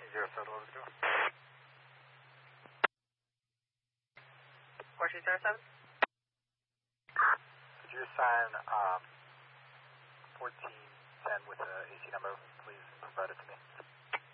4307, what was it doing? 4307? Did you assign